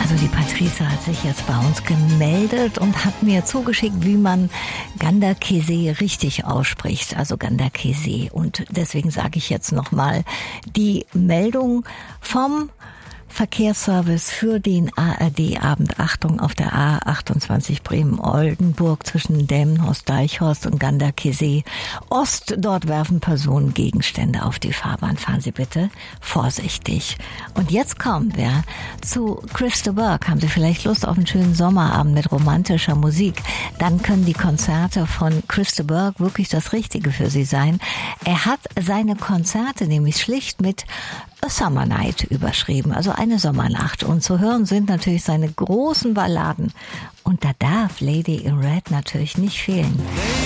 Also die Patricia hat sich jetzt bei uns gemeldet und hat mir zugeschickt, wie man Ganderkesee richtig ausspricht, also Ganderkesee. Und deswegen sage ich jetzt nochmal die Meldung vom Verkehrsservice für den ARD-Abend. Achtung, auf der A28 Bremen-Oldenburg zwischen Delmenhorst, Deichhorst und Ganderkesee Ost. Dort werfen Personen Gegenstände auf die Fahrbahn. Fahren Sie bitte vorsichtig. Und jetzt kommen wir zu Chris de Burgh. Haben Sie vielleicht Lust auf einen schönen Sommerabend mit romantischer Musik? Dann können die Konzerte von Chris de Burgh wirklich das Richtige für Sie sein. Er hat seine Konzerte nämlich schlicht mit A Summer Night überschrieben, also eine Sommernacht. Und zu hören sind natürlich seine großen Balladen. Und da darf Lady in Red natürlich nicht fehlen.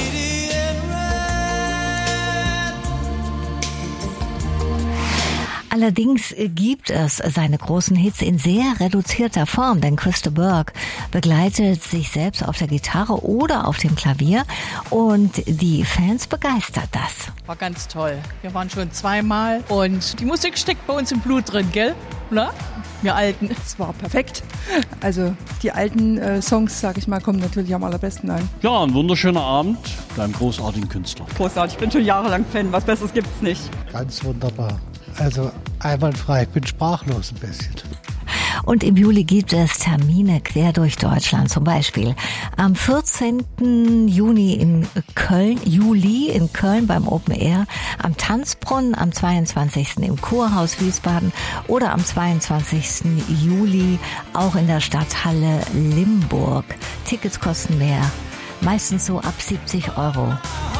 Allerdings gibt es seine großen Hits in sehr reduzierter Form, denn Chris de Burgh begleitet sich selbst auf der Gitarre oder auf dem Klavier und die Fans begeistert das. War ganz toll. Wir waren schon zweimal und die Musik steckt bei uns im Blut drin, gell? Na? Wir Alten. Es war perfekt. Also die alten Songs, sag ich mal, kommen natürlich am allerbesten ein. Ja, ein wunderschöner Abend mit einem großartigen Künstler. Großartig, ich bin schon jahrelang Fan. Was Besseres gibt's nicht. Ganz wunderbar. Also einwandfrei, ich bin sprachlos ein bisschen. Und im Juli gibt es Termine quer durch Deutschland. Zum Beispiel am 14. Juli in Köln beim Open Air, am Tanzbrunnen, am 22. im Kurhaus Wiesbaden oder am 22. Juli auch in der Stadthalle Limburg. Tickets kosten mehr, meistens so ab 70 €.